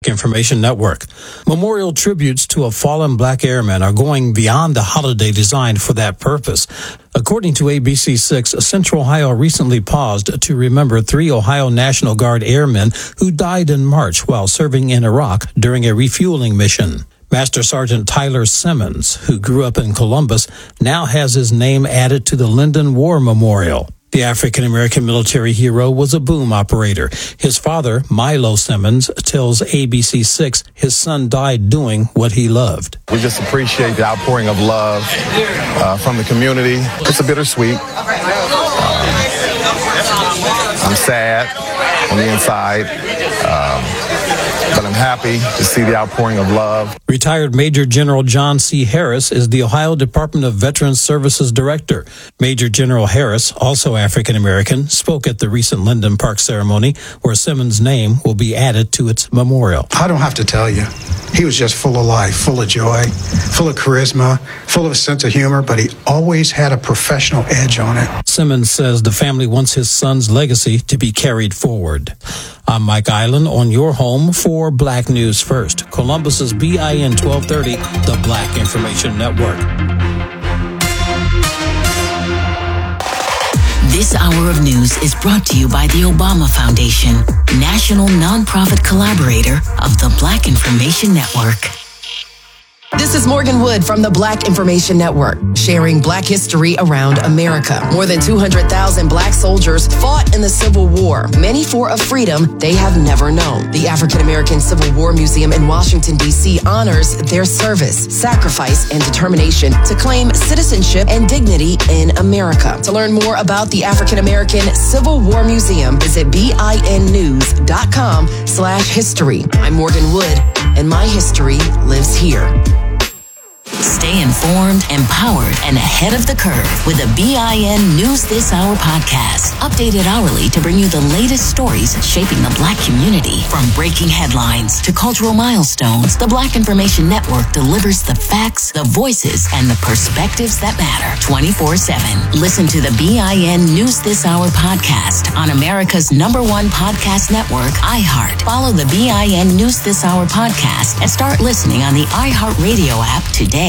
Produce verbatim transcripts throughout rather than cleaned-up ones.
Information Network. Memorial tributes to a fallen black airman are going beyond the holiday designed for that purpose. According to A B C six, Central Ohio recently paused to remember three Ohio National Guard airmen who died in March while serving in Iraq during a refueling mission. Master Sergeant Tyler Simmons, who grew up in Columbus, now has his name added to the Linden War Memorial. The African-American military hero was a boom operator. His father, Milo Simmons, tells A B C six his son died doing what he loved. We just appreciate the outpouring of love uh, from the community. It's a bittersweet. Uh, I'm sad on the inside, um, but I'm happy to see the outpouring of love. Retired Major General John C. Harris is the Ohio Department of Veterans Services Director. Major General Harris, also African-American, spoke at the recent Linden Park ceremony where Simmons' name will be added to its memorial. I don't have to tell you. He was just full of life, full of joy, full of charisma, full of a sense of humor, but he always had a professional edge on it. Simmons says the family wants his son's legacy to be carried forward. I'm Mike Island on your home for Black News First, Columbus's B I N twelve thirty, the Black Information Network. This hour of news is brought to you by the Obama Foundation, national nonprofit collaborator of the Black Information Network. This is Morgan Wood from the Black Information Network, sharing Black history around America. More than two hundred thousand Black soldiers fought in the Civil War, many for a freedom they have never known. The African American Civil War Museum in Washington, D C honors their service, sacrifice, and determination to claim citizenship and dignity in America. To learn more about the African American Civil War Museum, visit B I N news dot com slash history. I'm Morgan Wood, and my history lives here. Stay informed, empowered, and ahead of the curve with the B I N News This Hour podcast. Updated hourly to bring you the latest stories shaping the Black community. From breaking headlines to cultural milestones, the Black Information Network delivers the facts, the voices, and the perspectives that matter twenty-four seven. Listen to the B I N News This Hour podcast on America's number one podcast network, iHeart. Follow the B I N News This Hour podcast and start listening on the iHeartRadio app today.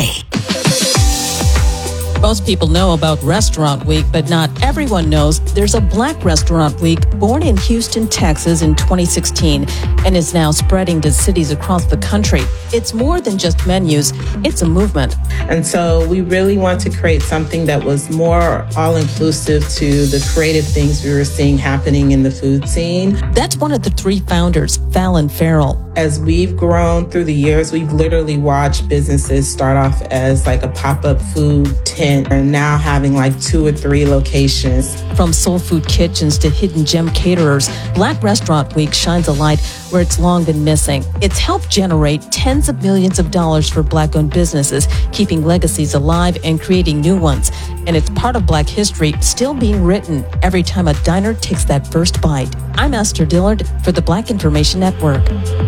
Most people know about Restaurant Week, but not everyone knows there's a Black Restaurant Week born in Houston, Texas in twenty sixteen and is now spreading to cities across the country. It's more than just menus, it's a movement. And so we really want to create something that was more all-inclusive to the creative things we were seeing happening in the food scene. That's one of the three founders, Fallon Farrell. As we've grown through the years, we've literally watched businesses start off as like a pop-up food tent and now having like two or three locations. From soul food kitchens to hidden gem caterers, Black Restaurant Week shines a light where it's long been missing. It's helped generate tens of millions of dollars for Black-owned businesses, keeping legacies alive and creating new ones. And it's part of Black history still being written every time a diner takes that first bite. I'm Esther Dillard for the Black Information Network.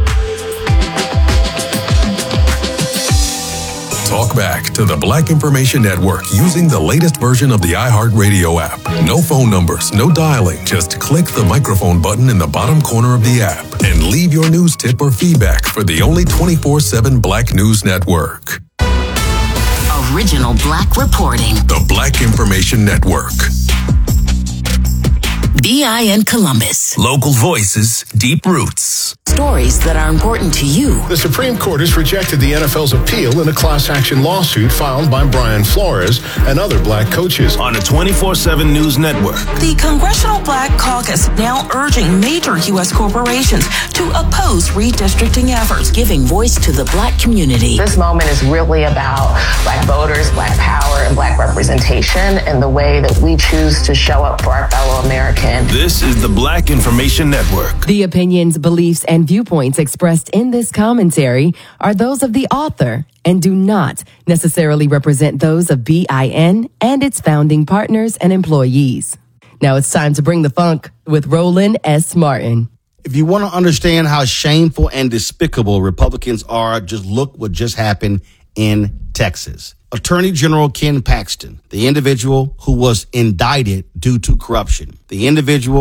Talk back to the Black Information Network using the latest version of the iHeartRadio app. No phone numbers, no dialing. Just click the microphone button in the bottom corner of the app and leave your news tip or feedback for the only twenty-four seven Black News Network. Original Black reporting. The Black Information Network. B I N Columbus. Local voices, deep roots. Stories that are important to you. The Supreme Court has rejected the N F L's appeal in a class action lawsuit filed by Brian Flores and other Black coaches. On the twenty-four seven News Network. The Congressional Black Caucus now urging major U S corporations to oppose redistricting efforts. Giving voice to the Black community. This moment is really about Black voters, Black power, and Black representation and the way that we choose to show up for our fellow Americans. This is the Black Information Network. The opinions, beliefs, and viewpoints expressed in this commentary are those of the author and do not necessarily represent those of B I N and its founding partners and employees. Now it's time to bring the funk with Roland S. Martin. If you want to understand how shameful and despicable Republicans are, just look what just happened in Texas. Attorney General Ken Paxton, the individual who was indicted due to corruption, the individual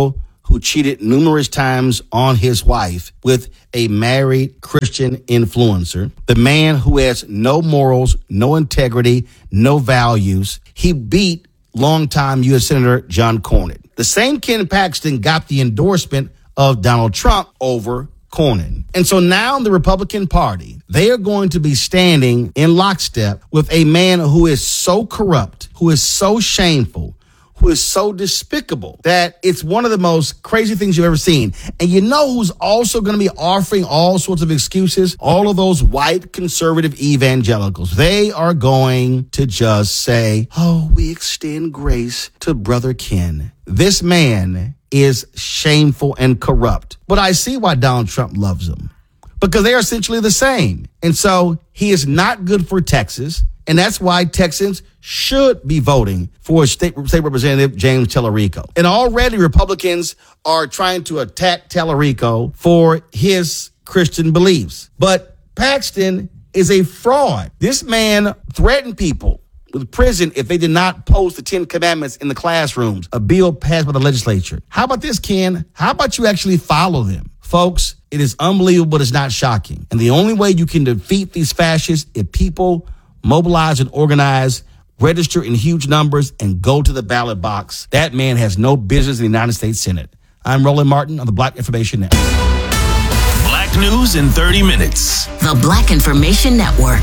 who cheated numerous times on his wife with a married Christian influencer. The man who has no morals, no integrity, no values. He beat longtime U S Senator John Cornyn. The same Ken Paxton got the endorsement of Donald Trump over Cornyn. And so now the Republican Party, they are going to be standing in lockstep with a man who is so corrupt, who is so shameful, who is so despicable that it's one of the most crazy things you've ever seen. And you know who's also going to be offering all sorts of excuses? All of those white conservative evangelicals. They are going to just say, oh, we extend grace to Brother Ken. This man is shameful and corrupt. But I see why Donald Trump loves him, because they are essentially the same. And so he is not good for Texas. And that's why Texans should be voting for State, State Representative James Tallarico. And already Republicans are trying to attack Tallarico for his Christian beliefs. But Paxton is a fraud. This man threatened people with prison if they did not post the Ten Commandments in the classrooms, a bill passed by the legislature. How about this, Ken? How about you actually follow them? Folks, it is unbelievable, but it's not shocking. And the only way you can defeat these fascists is people mobilize and organize, register in huge numbers, and go to the ballot box. That man has no business in the United States Senate. I'm Roland Martin of the Black Information Network. Black news in thirty minutes. The Black Information Network.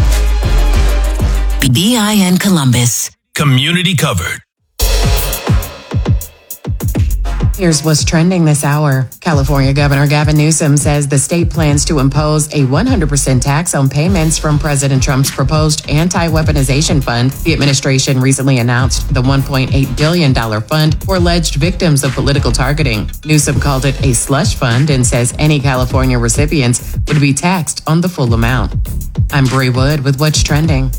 B I N Columbus. Community covered. Here's what's trending this hour. California Governor Gavin Newsom says the state plans to impose a one hundred percent tax on payments from President Trump's proposed anti-weaponization fund. The administration recently announced the one point eight billion dollars fund for alleged victims of political targeting. Newsom called it a slush fund and says any California recipients would be taxed on the full amount. I'm Bree Wood with What's Trending.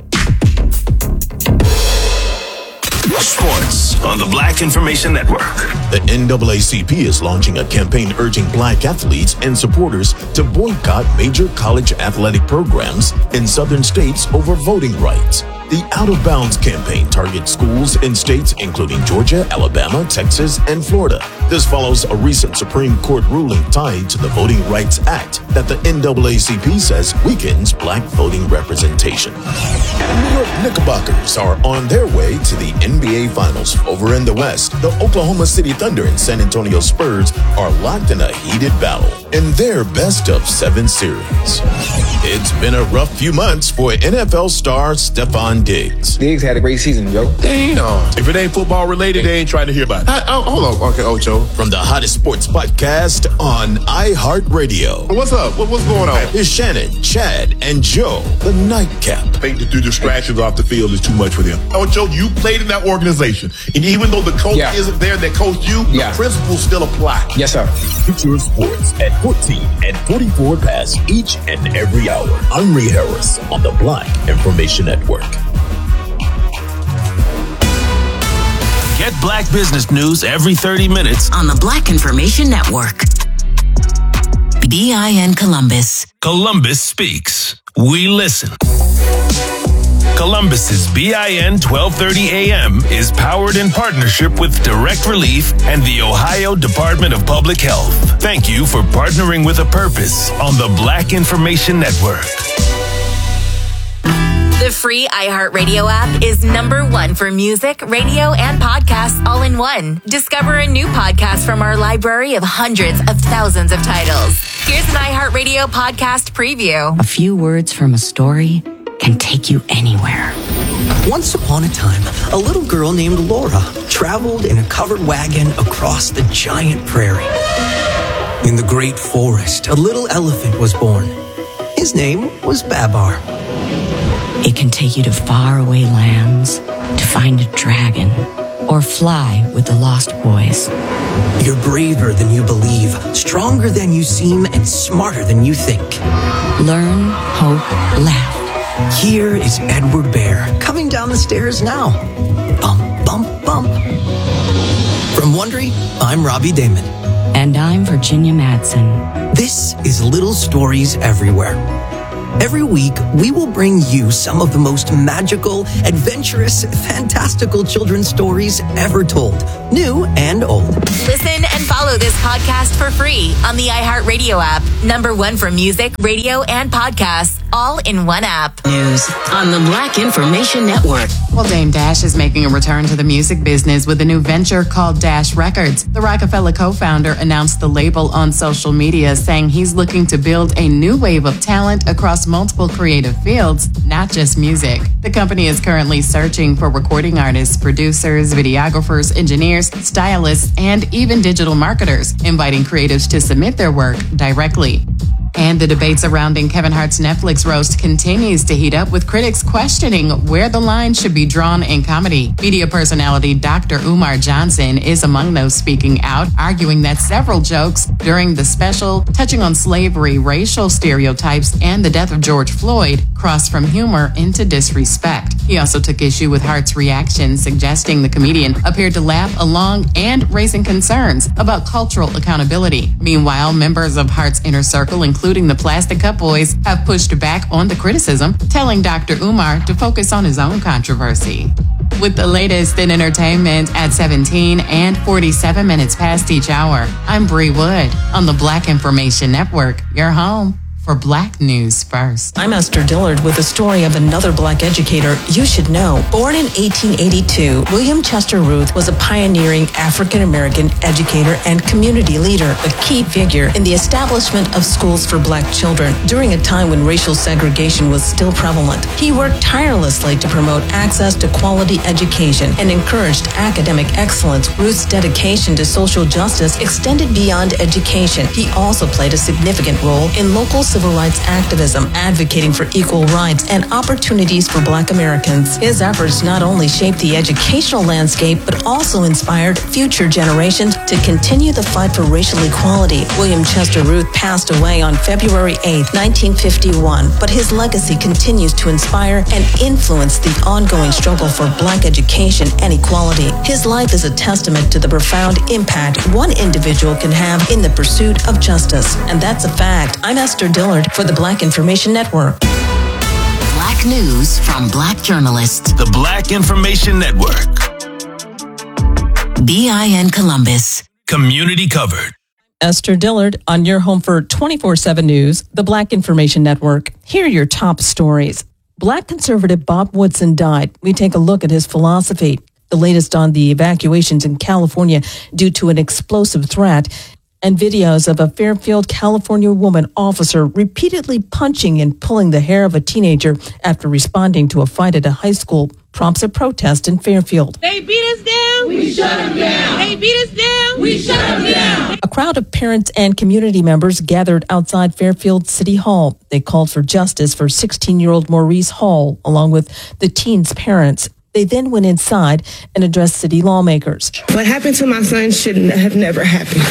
Sports on the Black Information Network. The N double A C P is launching a campaign urging black athletes and supporters to boycott major college athletic programs in southern states over voting rights. The Out of Bounds campaign targets schools in states including Georgia, Alabama, Texas, and Florida. This follows a recent Supreme Court ruling tied to the Voting Rights Act that the N double A C P says weakens black voting representation. New York Knickerbockers are on their way to the N B A Finals. Over in the West, the Oklahoma City Thunder and San Antonio Spurs are locked in a heated battle in their best of seven series. It's been a rough few months for N F L star Stephon Diggs. Diggs had a great season, yo. Damn. If it ain't football related, they ain't trying to hear about it. I, oh, hold on. Okay, Ocho. From the hottest sports podcast on iHeartRadio. What's up? What, what's going on? It's Shannon, Chad, and Joe, the Nightcap. I think the two distractions off the field is too much for them. Ocho, you played in that organization. And even though the coach yeah. isn't there that coached you, yeah. the principles still apply. Yes, sir. Future Sports at fourteen and forty-four past each and every hour. I'm Ree Harris on the Black Information Network. Get Black business news every thirty minutes on the Black Information Network. B I N Columbus. Columbus speaks. We listen. Columbus's B I N twelve thirty A M is powered in partnership with Direct Relief and the Ohio Department of Public Health. Thank you for partnering with a purpose on the Black Information Network. The free iHeartRadio app is number one for music, radio, and podcasts all in one. Discover a new podcast from our library of hundreds of thousands of titles. Here's an iHeartRadio podcast preview. A few words from a story can take you anywhere. Once upon a time, a little girl named Laura traveled in a covered wagon across the giant prairie. In the great forest, a little elephant was born. His name was Babar. It can take you to faraway lands, to find a dragon, or fly with the Lost Boys. You're braver than you believe, stronger than you seem, and smarter than you think. Learn, hope, laugh. Here is Edward Bear, coming down the stairs now. Bump, bump, bump. From Wondery, I'm Robbie Damon. And I'm Virginia Madsen. This is Little Stories Everywhere. Every week, we will bring you some of the most magical, adventurous, fantastical children's stories ever told, new and old. Listen and follow this podcast for free on the iHeartRadio app. Number one for music, radio, and podcasts, all in one app. News on the Black Information Network. Well, Dame Dash is making a return to the music business with a new venture called Dash Records. The Rockefeller co-founder announced the label on social media, saying he's looking to build a new wave of talent across multiple creative fields, not just music. The company is currently searching for recording artists, producers, videographers, engineers, stylists, and even digital marketers, inviting creatives to submit their work directly. And the debate surrounding Kevin Hart's Netflix roast continues to heat up, with critics questioning where the line should be drawn in comedy. Media personality Doctor Umar Johnson is among those speaking out, arguing that several jokes during the special, touching on slavery, racial stereotypes, and the death of George Floyd, crossed from humor into disrespect. He also took issue with Hart's reaction, suggesting the comedian appeared to laugh along and raising concerns about cultural accountability. Meanwhile, members of Hart's inner circle, including the Plastic Cup Boys, have pushed back on the criticism, telling Doctor Umar to focus on his own controversy. With the latest in entertainment at seventeen and forty-seven minutes past each hour, I'm Bree Wood on the Black Information Network, your home for Black News First. I'm Esther Dillard with a story of another Black educator you should know. Born in eighteen eighty-two, William Chester Ruth was a pioneering African-American educator and community leader, a key figure in the establishment of schools for Black children during a time when racial segregation was still prevalent. He worked tirelessly to promote access to quality education and encouraged academic excellence. Ruth's dedication to social justice extended beyond education. He also played a significant role in local civil rights activism, advocating for equal rights and opportunities for Black Americans. His efforts not only shaped the educational landscape, but also inspired future generations to continue the fight for racial equality. William Chester Ruth passed away on February eighth, nineteen fifty-one, but his legacy continues to inspire and influence the ongoing struggle for Black education and equality. His life is a testament to the profound impact one individual can have in the pursuit of justice. And that's a fact. I'm Esther Dillard for the Black Information Network. Black news from Black journalists. The Black Information Network. B I N Columbus. Community covered. Esther Dillard on your home for twenty-four seven News, the Black Information Network. Here are your top stories. Black conservative Bob Woodson died. We take a look at his philosophy. The latest on the evacuations in California due to an explosive threat, and videos of a Fairfield, California woman officer repeatedly punching and pulling the hair of a teenager after responding to a fight at a high school prompts a protest in Fairfield. They beat us down. We shut them down. They beat us down. We shut them down. A crowd of parents and community members gathered outside Fairfield City Hall. They called for justice for sixteen-year-old Maurice Hall, along with the teen's parents. They then went inside and addressed city lawmakers. What happened to my son shouldn't have never happened.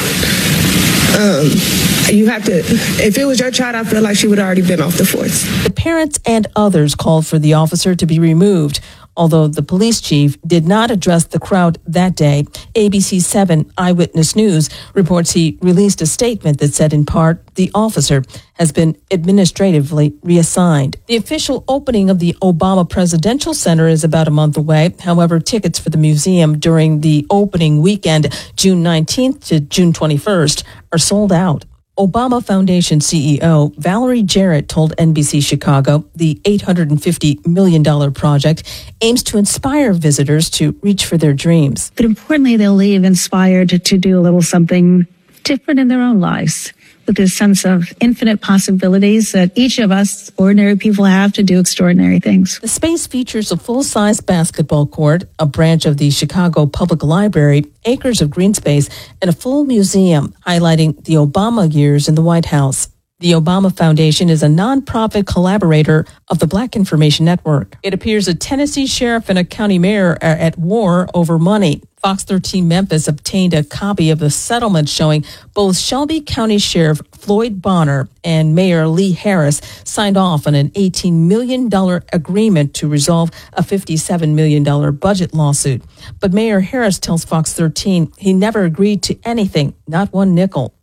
Um, you have to, if it was your child, I feel like she would have already been off the force. The parents and others called for the officer to be removed, although the police chief did not address the crowd that day. A B C seven Eyewitness News reports he released a statement that said, in part, the officer has been administratively reassigned. The official opening of the Obama Presidential Center is about a month away. However, tickets for the museum during the opening weekend, June nineteenth to June twenty-first, are sold out. Obama Foundation C E O Valerie Jarrett told N B C Chicago the eight hundred fifty million dollars project aims to inspire visitors to reach for their dreams. But importantly, they'll leave inspired to, to do a little something different in their own lives, with this sense of infinite possibilities that each of us ordinary people have to do extraordinary things. The space features a full-size basketball court, a branch of the Chicago Public Library, acres of green space, and a full museum highlighting the Obama years in the White House. The Obama Foundation is a nonprofit collaborator of the Black Information Network. It appears a Tennessee sheriff and a county mayor are at war over money. Fox thirteen Memphis obtained a copy of the settlement showing both Shelby County Sheriff Floyd Bonner and Mayor Lee Harris signed off on an eighteen million dollars agreement to resolve a fifty-seven million dollars budget lawsuit. But Mayor Harris tells Fox thirteen he never agreed to anything, not one nickel.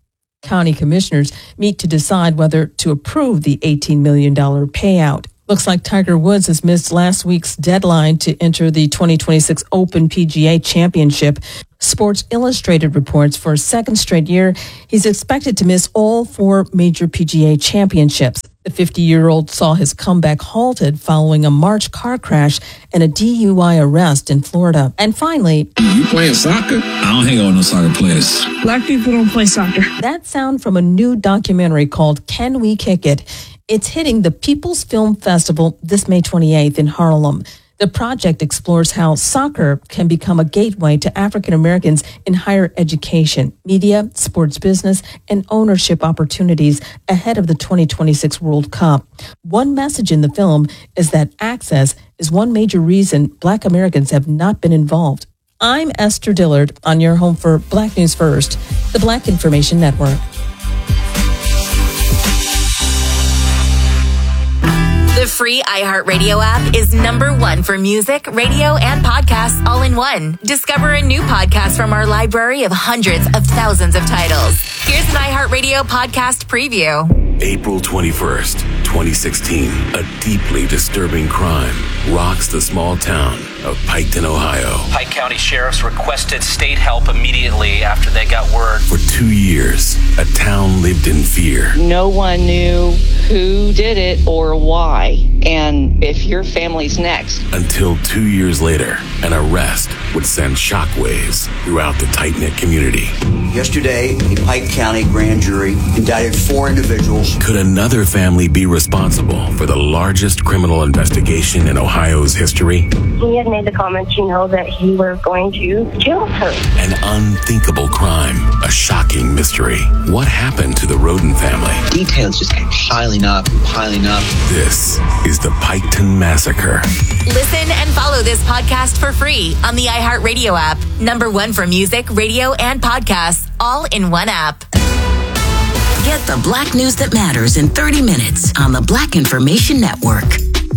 County commissioners meet to decide whether to approve the eighteen million dollars payout. Looks like Tiger Woods has missed last week's deadline to enter the twenty twenty-six Open P G A Championship. Sports Illustrated reports for a second straight year, he's expected to miss all four major P G A championships. The fifty-year-old saw his comeback halted following a March car crash and a D U I arrest in Florida. And finally... You playing soccer? I don't hang out with no soccer players. Black people don't play soccer. That sound from a new documentary called Can We Kick It? It's hitting the People's Film Festival this May twenty-eighth in Harlem. The project explores how soccer can become a gateway to African Americans in higher education, media, sports business, and ownership opportunities ahead of the twenty twenty-six World Cup. One message in the film is that access is one major reason Black Americans have not been involved. I'm Esther Dillard on your home for Black News First, the Black Information Network. The free iHeartRadio app is number one for music, radio, and podcasts all in one. Discover a new podcast from our library of hundreds of thousands of titles. Here's an iHeartRadio podcast preview. April twenty-first, twenty sixteen. A deeply disturbing crime rocks the small town of Piketon, Ohio. Pike County sheriffs requested state help immediately after they got word. For two years, a town lived in fear. No one knew who did it or why, and if your family's next. Until two years later, an arrest would send shockwaves throughout the tight-knit community. Yesterday, a Pike County grand jury indicted four individuals. Could another family be responsible for the largest criminal investigation in Ohio's history? He had made the comment, you know, that he was going to kill her. An unthinkable crime, a shocking mystery. What happened to the Roden family? Details just kept piling up and piling up. This is the Piketon Massacre. Listen and follow this podcast for free on the iHeartRadio app. Number one for music, radio, and podcasts, all in one app. Get the Black news that matters in thirty minutes on the Black Information Network.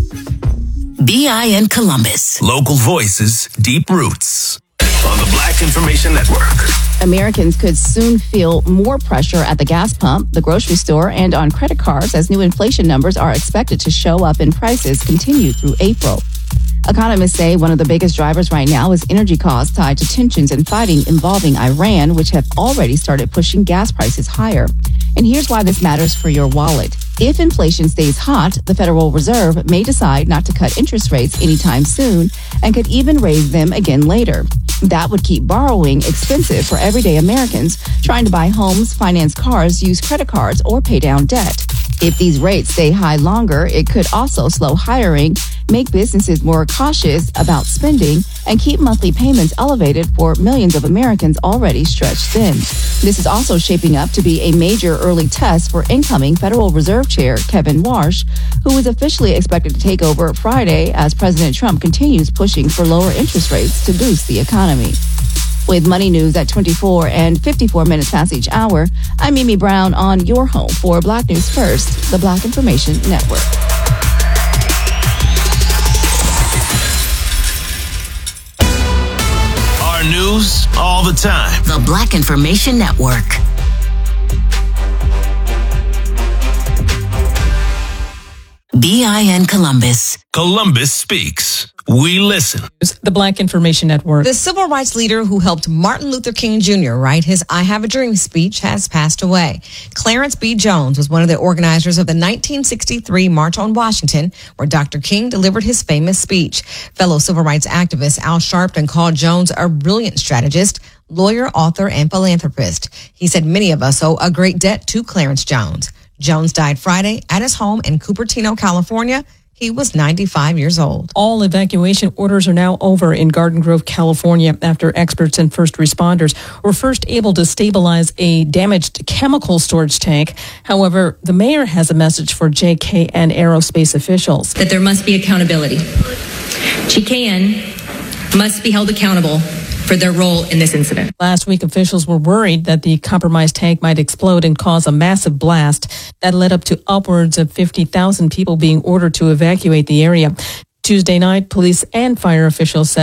B I N Columbus. Local voices, deep roots. On the Black Information Network. Americans could soon feel more pressure at the gas pump, the grocery store, and on credit cards as new inflation numbers are expected to show up and prices continue through April. Economists say one of the biggest drivers right now is energy costs tied to tensions and fighting involving Iran, which have already started pushing gas prices higher. And here's why this matters for your wallet. If inflation stays hot, the Federal Reserve may decide not to cut interest rates anytime soon and could even raise them again later. That would keep borrowing expensive for everyday Americans trying to buy homes, finance cars, use credit cards, or pay down debt. If these rates stay high longer, it could also slow hiring, make businesses more cautious about spending, and keep monthly payments elevated for millions of Americans already stretched thin. This is also shaping up to be a major early test for incoming Federal Reserve Chair Kevin Warsh, who is officially expected to take over Friday as President Trump continues pushing for lower interest rates to boost the economy. With Money News at twenty-four and fifty-four minutes past each hour, I'm Mimi Brown on your home for Black News First, the Black Information Network. Our news all the time. The Black Information Network. B I N Columbus. Columbus speaks. We listen. The Black Information Network. The civil rights leader who helped Martin Luther King Junior write his I Have a Dream speech has passed away. Clarence B. Jones was one of the organizers of the nineteen sixty-three March on Washington, where Doctor King delivered his famous speech. Fellow civil rights activist Al Sharpton called Jones a brilliant strategist, lawyer, author, and philanthropist. He said many of us owe a great debt to Clarence Jones. Jones died Friday at his home in Cupertino, California. He was ninety-five years old. All evacuation orders are now over in Garden Grove, California, after experts and first responders were first able to stabilize a damaged chemical storage tank. However, the mayor has a message for J K N Aerospace officials. That there must be accountability. J K N must be held accountable for their role in this incident. Last week, officials were worried that the compromised tank might explode and cause a massive blast that led up to upwards of fifty thousand people being ordered to evacuate the area. Tuesday night, police and fire officials said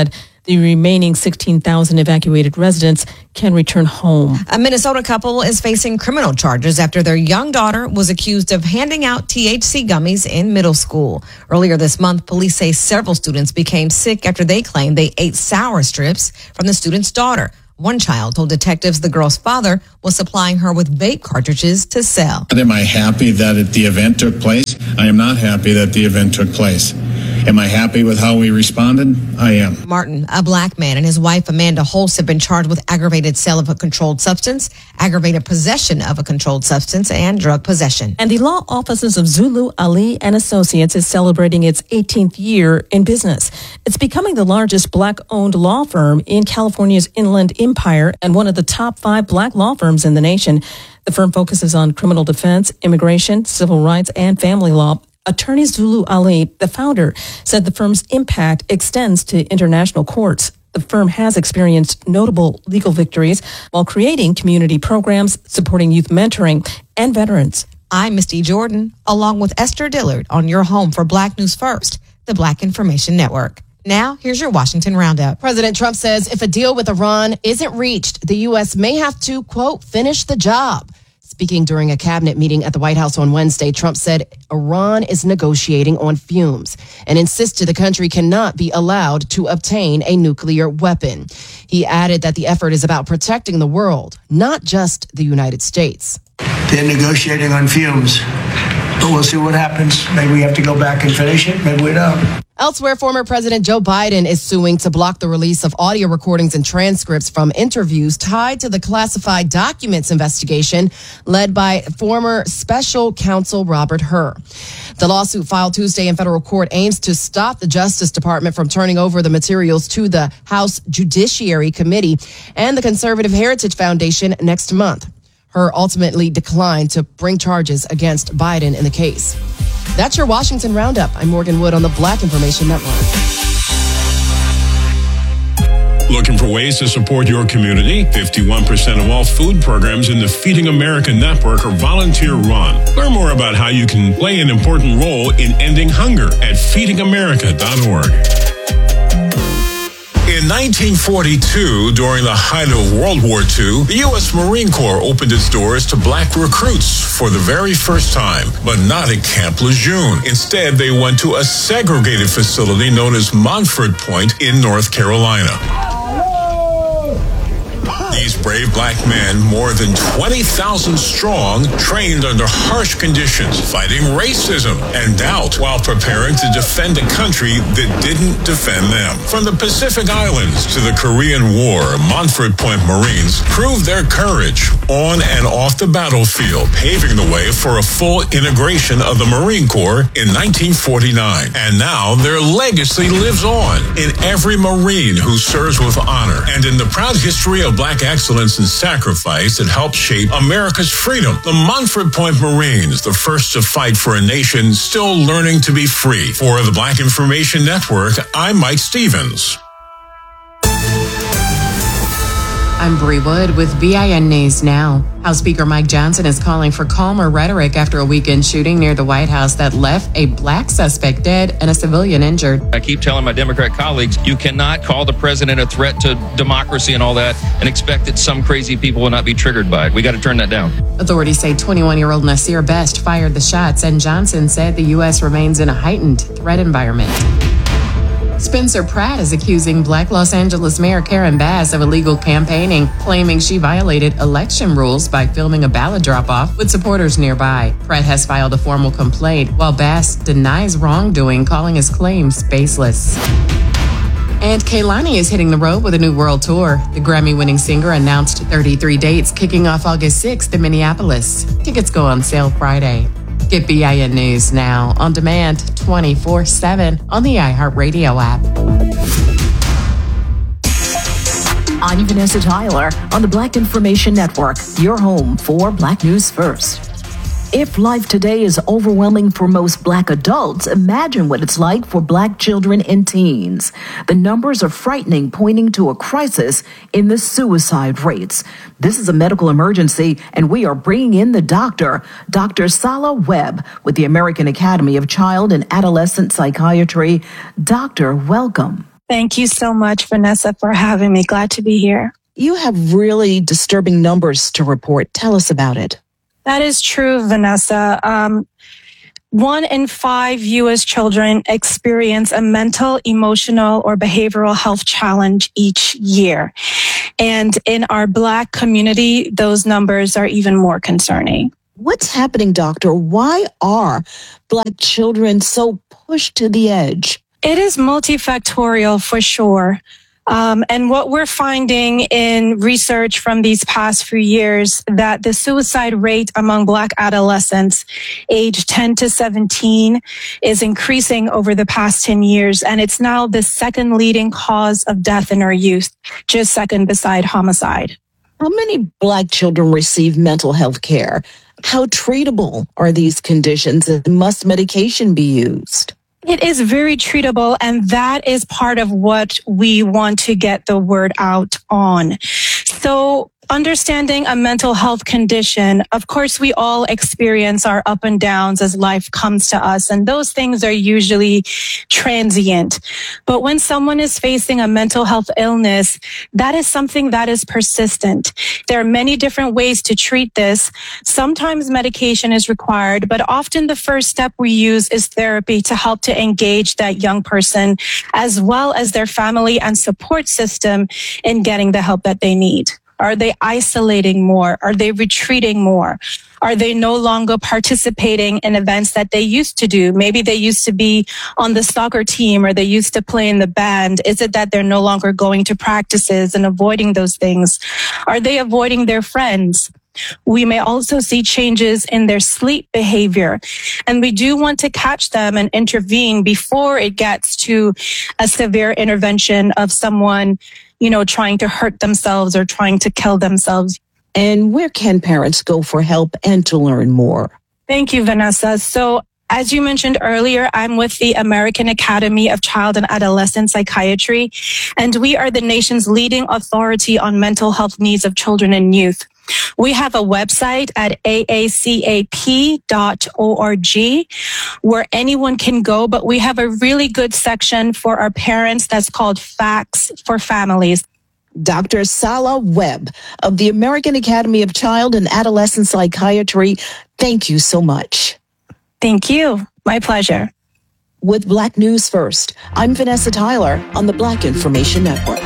The remaining sixteen thousand evacuated residents can return home. A Minnesota couple is facing criminal charges after their young daughter was accused of handing out T H C gummies in middle school. Earlier this month, police say several students became sick after they claimed they ate sour strips from the student's daughter. One child told detectives the girl's father was supplying her with vape cartridges to sell. Am I happy that the event took place? I am not happy that the event took place. Am I happy with how we responded? I am. Martin, a black man, and his wife Amanda Holst have been charged with aggravated sale of a controlled substance, aggravated possession of a controlled substance, and drug possession. And the law offices of Zulu, Ali and Associates is celebrating its eighteenth year in business. It's becoming the largest black-owned law firm in California's Inland Empire and one of the top five black law firms in the nation. The firm focuses on criminal defense, immigration, civil rights, and family law. Attorney Zulu Ali, the founder, said the firm's impact extends to international courts. The firm has experienced notable legal victories while creating community programs, supporting youth mentoring, and veterans. I'm Misty Jordan, along with Esther Dillard on your home for Black News First, the Black Information Network. Now, here's your Washington Roundup. President Trump says if a deal with Iran isn't reached, the U S may have to, quote, finish the job. Speaking during a cabinet meeting at the White House on Wednesday, Trump said Iran is negotiating on fumes and insisted the country cannot be allowed to obtain a nuclear weapon. He added that the effort is about protecting the world, not just the United States. They're negotiating on fumes, but we'll see what happens. Maybe we have to go back and finish it. Maybe we don't. Elsewhere, former President Joe Biden is suing to block the release of audio recordings and transcripts from interviews tied to the classified documents investigation led by former special counsel Robert Hur. The lawsuit filed Tuesday in federal court aims to stop the Justice Department from turning over the materials to the House Judiciary Committee and the Conservative Heritage Foundation next month. Hur ultimately declined to bring charges against Biden in the case. That's your Washington Roundup. I'm Morgan Wood on the Black Information Network. Looking for ways to support your community? fifty-one percent of all food programs in the Feeding America network are volunteer-run. Learn more about how you can play an important role in ending hunger at feeding america dot org. In nineteen forty-two, during the height of World War Two, the U S Marine Corps opened its doors to black recruits for the very first time, but not at Camp Lejeune. Instead, they went to a segregated facility known as Montford Point in North Carolina. These brave black men, more than twenty thousand strong, trained under harsh conditions, fighting racism and doubt while preparing to defend a country that didn't defend them. From the Pacific Islands to the Korean War, Montford Point Marines proved their courage on and off the battlefield, paving the way for a full integration of the Marine Corps in nineteen forty-nine. And now their legacy lives on in every Marine who serves with honor and in the proud history of black excellence and sacrifice that helped shape America's freedom. The Montford Point Marines, the first to fight for a nation still learning to be free. For the Black Information Network, I'm Mike Stevens. I'm Bree Wood with B I N News Now. House Speaker Mike Johnson is calling for calmer rhetoric after a weekend shooting near the White House that left a black suspect dead and a civilian injured. I keep telling my Democrat colleagues, you cannot call the president a threat to democracy and all that and expect that some crazy people will not be triggered by it. We got to turn that down. Authorities say twenty-one-year-old Nasir Best fired the shots, and Johnson said the U S remains in a heightened threat environment. Spencer Pratt is accusing Black Los Angeles Mayor Karen Bass of illegal campaigning, claiming she violated election rules by filming a ballot drop-off with supporters nearby. Pratt has filed a formal complaint, while Bass denies wrongdoing, calling his claims baseless. And Kehlani is hitting the road with a new world tour. The Grammy-winning singer announced thirty-three dates, kicking off August sixth in Minneapolis. Tickets go on sale Friday. Get B I N News now on demand twenty-four seven on the iHeartRadio app. I'm Vanessa Tyler on the Black Information Network, your home for Black News First. If life today is overwhelming for most Black adults, imagine what it's like for Black children and teens. The numbers are frightening, pointing to a crisis in the suicide rates. This is a medical emergency, and we are bringing in the doctor, Doctor Sala Webb, with the American Academy of Child and Adolescent Psychiatry. Doctor, welcome. Thank you so much, Vanessa, for having me. Glad to be here. You have really disturbing numbers to report. Tell us about it. That is true, Vanessa. Um, one in five U S children experience a mental, emotional, or behavioral health challenge each year. And in our Black community, those numbers are even more concerning. What's happening, doctor? Why are Black children so pushed to the edge? It is multifactorial for sure. Um, and what we're finding in research from these past few years, that the suicide rate among Black adolescents aged ten to seventeen is increasing over the past ten years. And it's now the second leading cause of death in our youth, just second beside homicide. How many Black children receive mental health care? How treatable are these conditions, and must medication be used? It is very treatable, and that is part of what we want to get the word out on. So understanding a mental health condition, of course, we all experience our up and downs as life comes to us, and those things are usually transient. But when someone is facing a mental health illness, that is something that is persistent. There are many different ways to treat this. Sometimes medication is required, but often the first step we use is therapy to help to engage that young person, as well as their family and support system, in getting the help that they need. Are they isolating more? Are they retreating more? Are they no longer participating in events that they used to do? Maybe they used to be on the soccer team, or they used to play in the band. Is it that they're no longer going to practices and avoiding those things? Are they avoiding their friends? We may also see changes in their sleep behavior, and we do want to catch them and intervene before it gets to a severe intervention of someone, you know, trying to hurt themselves or trying to kill themselves. And where can parents go for help and to learn more? Thank you, Vanessa. So as you mentioned earlier, I'm with the American Academy of Child and Adolescent Psychiatry, and we are the nation's leading authority on mental health needs of children and youth. We have a website at A A C A P dot org where anyone can go, but we have a really good section for our parents that's called Facts for Families. Doctor Sala Webb of the American Academy of Child and Adolescent Psychiatry, thank you so much. Thank you. My pleasure. With Black News First, I'm Vanessa Tyler on the Black Information Network.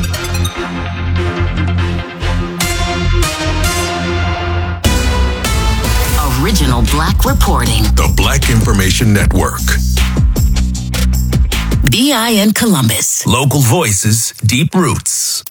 Original Black reporting. The Black Information Network. B I N Columbus. Local voices, deep roots.